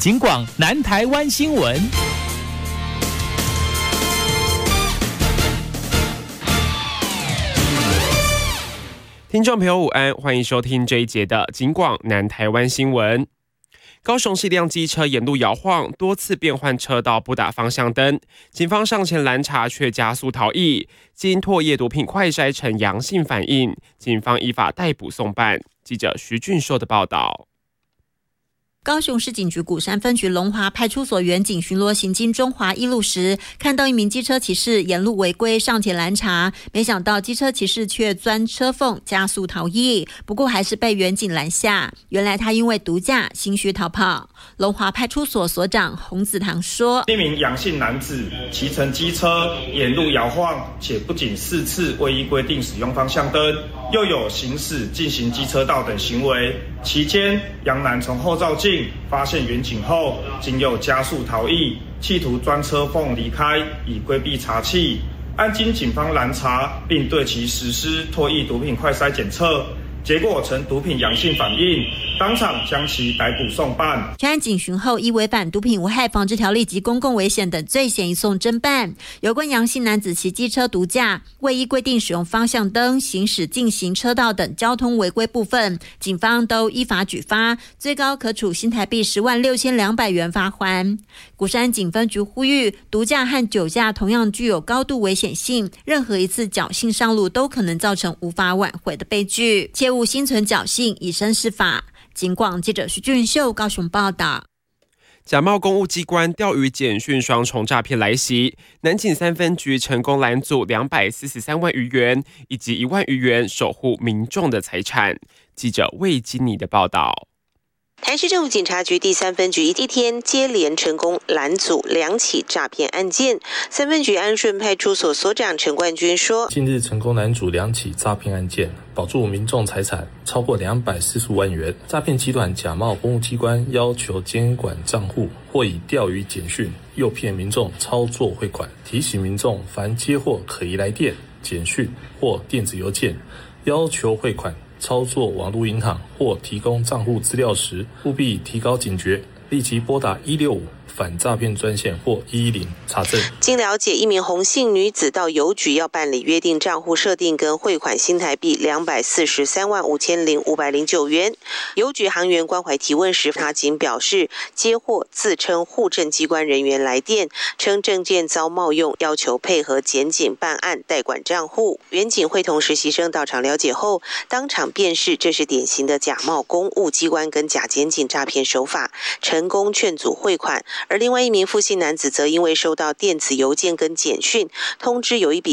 警广南台湾新闻。 听众朋友午安，欢迎收听这一节的警广南台湾新闻。高雄市一辆机车沿路摇晃，多次变换车道，不打方向灯，警方上前拦查，却加速逃逸。经唾液毒品快筛呈阳性反应，警方依法逮捕送办。记者徐俊硕的报道。 高雄市警局鼓山分局龙华派出所员警巡逻行经中华一路时，看到一名机车骑士沿路违规，上前拦查，没想到机车骑士却钻车缝加速逃逸，不过还是被员警拦下。原来他因为毒驾心虚逃跑。龙华派出所所长洪子堂说， 一名阳性男子骑乘机车沿路摇晃，且不仅4次未依规定使用方向灯，又有行驶进行机车道等行为。期间，杨男从后照镜发现员警后，仅有加速逃逸，企图钻车缝离开，以规避查缉。按经警方拦查，并对其实施唾液毒品快筛检测，结果呈毒品阳性反应，当场将其逮捕送办。 全案警询后，依违反毒品危害防治条例及公共危险等罪嫌移送侦办。有关阳性男子骑机车毒驾、未依规定使用方向灯、行驶进行车道等交通违规部分，警方都依法举发，最高可处新台币106200元罚锾。鼓山警分局呼吁，毒驾和酒驾同样具有高度危险性，任何一次侥幸上路都可能造成无法挽回的悲剧，切勿心存侥幸，以身试法。警广记者徐俊秀高雄报道。 假冒公务机关钓鱼简讯双重诈骗来袭，南警3分局成功拦阻243万余元以及1万余元守护民众的财产。记者魏金妮的报道。 台市政府警察局第3分局一天接连成功拦阻2起诈骗案件。3分局安顺派出所所长陈冠军说， 近日成功拦阻2起诈骗案件，保住民众财产超过245万元。诈骗集团假冒公务机关要求监管账户，或以钓鱼简讯诱骗民众操作汇款，提醒民众凡接获可疑来电、简讯或电子邮件要求汇款、操作网络银行或提供账户资料时，务必提高警觉，立即拨打165反诈骗专线或110查证。 经了解，一名洪姓女子到邮局要办理约定账户设定跟汇款新台币2435509元。邮局行员关怀提问时，她仅表示接获自称户政机关人员来电，称证件遭冒用，要求配合检警办案代管账户。员警会同实习生到场了解后，当场辨识这是典型的假冒公务机关跟假检警诈骗手法，成功劝阻汇款。而另外一名傅姓男子则因为收到电子邮件跟简讯通知有一笔